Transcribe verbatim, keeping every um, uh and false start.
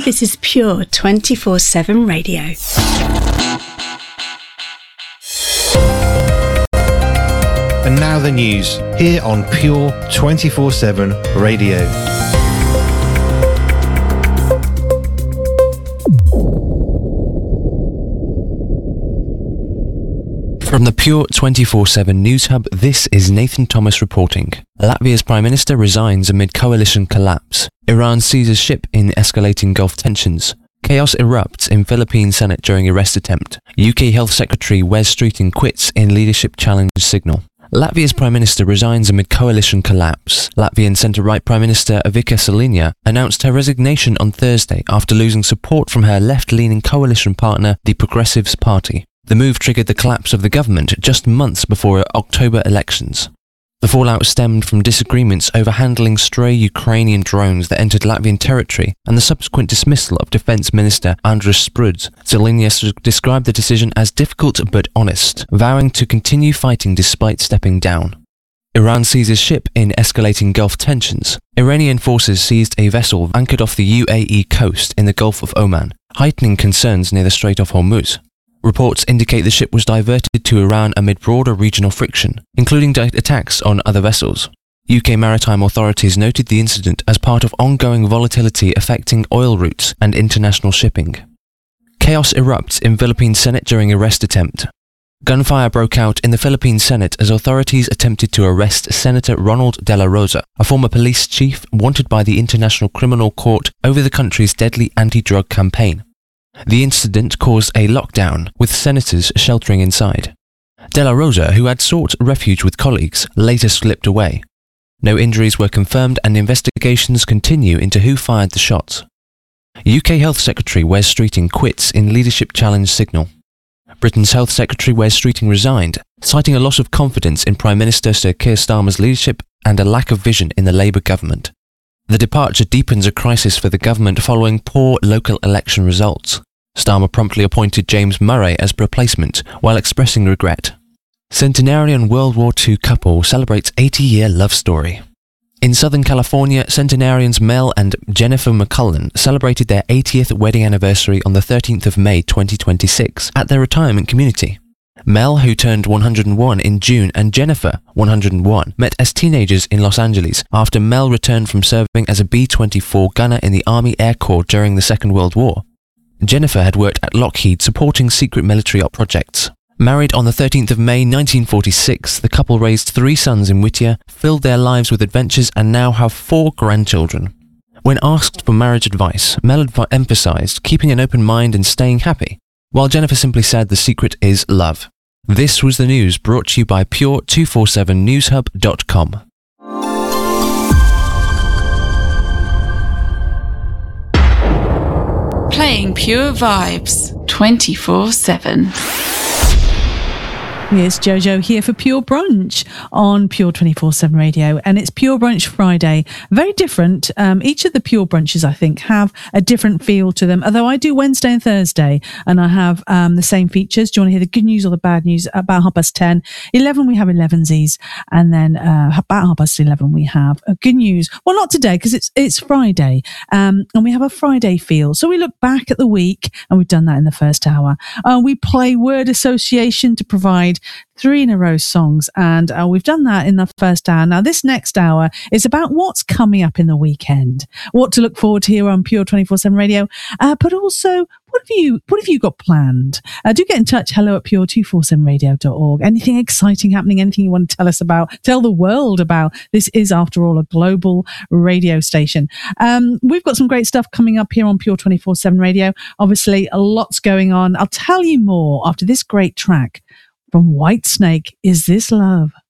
This is Pure twenty-four seven Radio. And now the news, here on Pure twenty-four seven Radio. From the Pure twenty-four seven News Hub, this is Nathan Thomas reporting. Latvia's Prime Minister resigns amid coalition collapse. Iran seizes ship in escalating Gulf tensions. Chaos erupts in Philippine Senate during arrest attempt. U K Health Secretary Wes Streeting quits in leadership challenge signal. Latvia's Prime Minister resigns amid coalition collapse. Latvian centre-right Prime Minister Vika Saliņa announced her resignation on Thursday after losing support from her left-leaning coalition partner, the Progressives Party. The move triggered the collapse of the government just months before October elections. The fallout stemmed from disagreements over handling stray Ukrainian drones that entered Latvian territory and the subsequent dismissal of Defence Minister Andris Spruds. Saliņa described the decision as difficult but honest, vowing to continue fighting despite stepping down. Iran seizes ship in escalating Gulf tensions. Iranian forces seized a vessel anchored off the U A E coast in the Gulf of Oman, heightening concerns near the Strait of Hormuz. Reports indicate the ship was diverted to Iran amid broader regional friction, including direct attacks on other vessels. U K maritime authorities noted the incident as part of ongoing volatility affecting oil routes and international shipping. Chaos erupts in Philippine Senate during arrest attempt. Gunfire broke out in the Philippine Senate as authorities attempted to arrest Senator Ronald De La Rosa, a former police chief wanted by the International Criminal Court over the country's deadly anti-drug campaign. The incident caused a lockdown, with senators sheltering inside. De La Rosa, who had sought refuge with colleagues, later slipped away. No injuries were confirmed and investigations continue into who fired the shots. U K Health Secretary Wes Streeting quits in leadership challenge signal. Britain's Health Secretary Wes Streeting resigned, citing a loss of confidence in Prime Minister Sir Keir Starmer's leadership and a lack of vision in the Labour government. The departure deepens a crisis for the government following poor local election results. Starmer promptly appointed James Murray as replacement while expressing regret. Centenarian World War Two couple celebrates eighty-year love story. In Southern California, centenarians Mel and Jennifer McCullen celebrated their eightieth wedding anniversary on the thirteenth of May twenty twenty-six at their retirement community. Mel, who turned one hundred one in June, and Jennifer, one hundred one, met as teenagers in Los Angeles after Mel returned from serving as a B twenty-four gunner in the Army Air Corps during the Second World War. Jennifer had worked at Lockheed supporting secret military op projects. Married on the thirteenth of May nineteen forty-six, the couple raised three sons in Whittier, filled their lives with adventures, and now have four grandchildren. When asked for marriage advice, Mel adv- emphasized keeping an open mind and staying happy, while Jennifer simply said the secret is love. This was the news brought to you by Pure two forty-seven news hub dot com. Playing Pure Vibes twenty-four seven. It's Jojo here for Pure Brunch on Pure twenty-four seven Radio, and it's Pure Brunch Friday. Very different. Um, each of the Pure Brunches, I think, have a different feel to them, although I do Wednesday and Thursday, and I have um, the same features. Do you want to hear the good news or the bad news? About half past ten. eleven, we have elevensies, and then uh, about half past eleven, we have a good news. Well, not today, because it's it's Friday, um, and we have a Friday feel. So we look back at the week, and we've done that in the first hour. Uh, we play word association to provide three in a row songs, and uh, we've done that in the first hour. Now this next hour is about what's coming up in the weekend, what to look forward to here on Pure twenty-four seven Radio, uh, but also what have you what have you got planned? Uh, do get in touch, hello at pure two forty-seven radio dot org. Anything exciting happening, anything you want to tell us about, tell the world about. This is, after all, a global radio station. Um, we've got some great stuff coming up here on Pure twenty-four seven Radio. Obviously, a lot's going on. I'll tell you more after this great track from Whitesnake, Is This Love?